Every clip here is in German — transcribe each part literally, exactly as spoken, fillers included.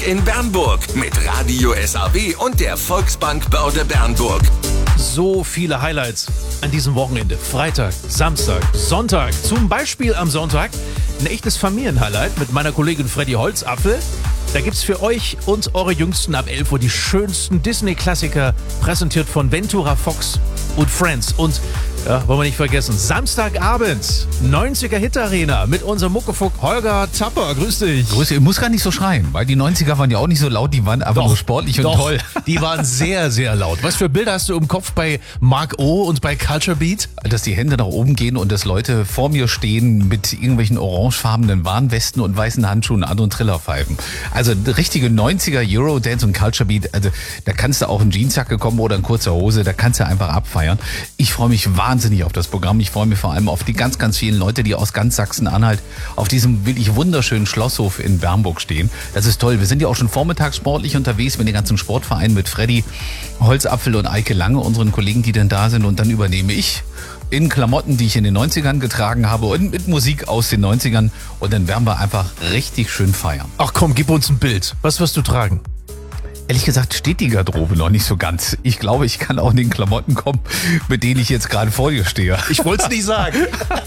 in Bernburg mit Radio S A W und der Volksbank Börde Bernburg. So viele Highlights an diesem Wochenende. Freitag, Samstag, Sonntag. Zum Beispiel am Sonntag ein echtes Familienhighlight mit meiner Kollegin Freddy Holzapfel. Da gibt's für euch und eure Jüngsten ab elf Uhr die schönsten Disney-Klassiker, präsentiert von Ventura Fox und Friends. Und, ja, wollen wir nicht vergessen, Samstagabend, neunziger Hit-Arena mit unserem Muckefuck Holger Zapper. Grüß dich. Grüß dich. Ich muss gar nicht so schreien, weil die neunziger waren ja auch nicht so laut, die waren aber Doch, nur sportlich und doch, toll. Die waren sehr, sehr laut. Was für Bilder hast du im Kopf bei Mark O und bei Culture Beat? Dass die Hände nach oben gehen und dass Leute vor mir stehen mit irgendwelchen orangefarbenen Warnwesten und weißen Handschuhen an und Trillerpfeifen. Also richtige neunziger Eurodance und Culture Beat, also da kannst du auch in Jeansjacke kommen oder in kurzer Hose, da kannst du einfach abfeiern. Ich freue mich wahnsinnig auf das Programm. Ich freue mich vor allem auf die ganz, ganz vielen Leute, die aus ganz Sachsen-Anhalt auf diesem wirklich wunderschönen Schlosshof in Bernburg stehen. Das ist toll. Wir sind ja auch schon vormittags sportlich unterwegs mit den ganzen Sportvereinen, mit Freddy Holzapfel und Eike Lange, unseren Kollegen, die dann da sind. Und dann übernehme ich in Klamotten, die ich in den neunzigern getragen habe und mit Musik aus den neunzigern. Und dann werden wir einfach richtig schön feiern. Ach komm, gib uns ein Bild. Was wirst du tragen? Ehrlich gesagt steht die Garderobe noch nicht so ganz. Ich glaube, ich kann auch in den Klamotten kommen, mit denen ich jetzt gerade vor dir stehe. Ich wollte es nicht sagen.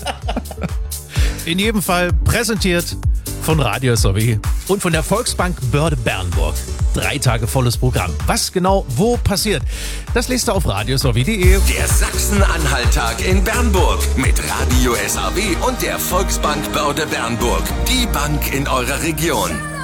In jedem Fall präsentiert von Radio S A W und von der Volksbank Börde Bernburg. Drei Tage volles Programm. Was genau wo passiert, das lest ihr auf radio s a w punkt d e. Der Sachsen-Anhalt-Tag in Bernburg mit Radio S A W und der Volksbank Börde Bernburg. Die Bank in eurer Region.